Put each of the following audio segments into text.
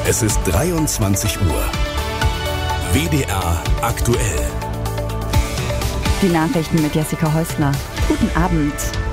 Es ist 23 Uhr. WDR aktuell. Die Nachrichten mit Jessica Häusler. Guten Abend.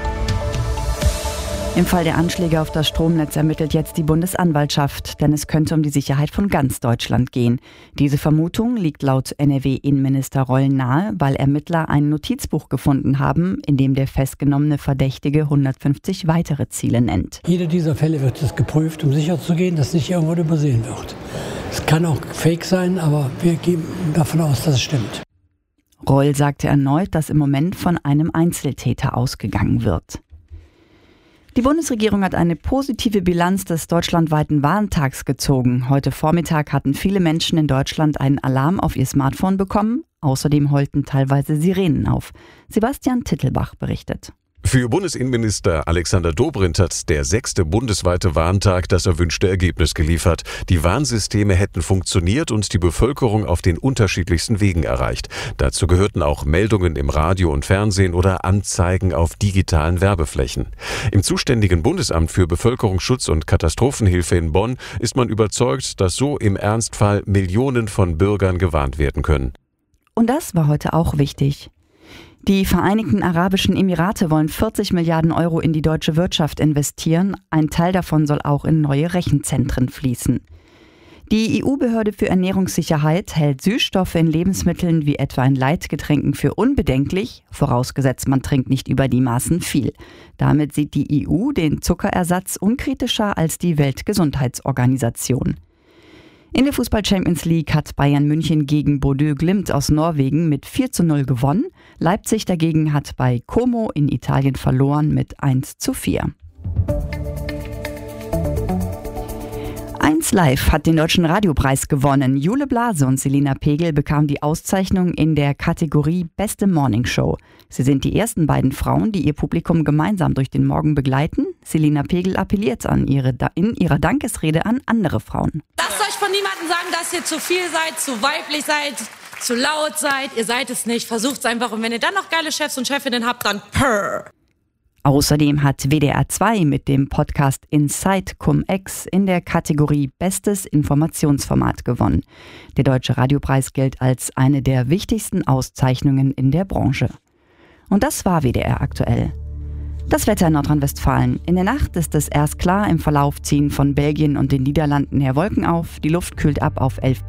Im Fall der Anschläge auf das Stromnetz ermittelt jetzt die Bundesanwaltschaft, denn es könnte um die Sicherheit von ganz Deutschland gehen. Diese Vermutung liegt laut NRW-Innenminister Reul nahe, weil Ermittler ein Notizbuch gefunden haben, in dem der festgenommene Verdächtige 150 weitere Ziele nennt. Jeder dieser Fälle wird jetzt geprüft, um sicherzugehen, dass nicht irgendwo übersehen wird. Es kann auch fake sein, aber wir gehen davon aus, dass es stimmt. Reul sagte erneut, dass im Moment von einem Einzeltäter ausgegangen wird. Die Bundesregierung hat eine positive Bilanz des deutschlandweiten Warntags gezogen. Heute Vormittag hatten viele Menschen in Deutschland einen Alarm auf ihr Smartphone bekommen. Außerdem heulten teilweise Sirenen auf. Sebastian Tittelbach berichtet. Für Bundesinnenminister Alexander Dobrindt hat der 6. bundesweite Warntag das erwünschte Ergebnis geliefert. Die Warnsysteme hätten funktioniert und die Bevölkerung auf den unterschiedlichsten Wegen erreicht. Dazu gehörten auch Meldungen im Radio und Fernsehen oder Anzeigen auf digitalen Werbeflächen. Im zuständigen Bundesamt für Bevölkerungsschutz und Katastrophenhilfe in Bonn ist man überzeugt, dass so im Ernstfall Millionen von Bürgern gewarnt werden können. Und das war heute auch wichtig. Die Vereinigten Arabischen Emirate wollen 40 Milliarden Euro in die deutsche Wirtschaft investieren. Ein Teil davon soll auch in neue Rechenzentren fließen. Die EU-Behörde für Ernährungssicherheit hält Süßstoffe in Lebensmitteln wie etwa in Leitgetränken für unbedenklich, vorausgesetzt man trinkt nicht über die Maßen viel. Damit sieht die EU den Zuckerersatz unkritischer als die Weltgesundheitsorganisation. In der Fußball-Champions League hat Bayern München gegen Bodø Glimt aus Norwegen mit 4:0 gewonnen. Leipzig dagegen hat bei Como in Italien verloren mit 1:4. 1 Live hat den Deutschen Radiopreis gewonnen. Jule Blase und Selina Pegel bekamen die Auszeichnung in der Kategorie Beste Morningshow. Sie sind die ersten beiden Frauen, die ihr Publikum gemeinsam durch den Morgen begleiten. Selina Pegel appelliert in ihrer Dankesrede an andere Frauen. Lasst euch von niemandem sagen, dass ihr zu viel seid, zu weiblich seid, zu laut seid. Ihr seid es nicht. Versucht es einfach. Und wenn ihr dann noch geile Chefs und Chefinnen habt, dann purr. Außerdem hat WDR 2 mit dem Podcast Inside Cum-Ex in der Kategorie Bestes Informationsformat gewonnen. Der Deutsche Radiopreis gilt als eine der wichtigsten Auszeichnungen in der Branche. Und das war WDR aktuell. Das Wetter in Nordrhein-Westfalen. In der Nacht ist es erst klar, im Verlauf ziehen von Belgien und den Niederlanden her Wolken auf. Die Luft kühlt ab auf 11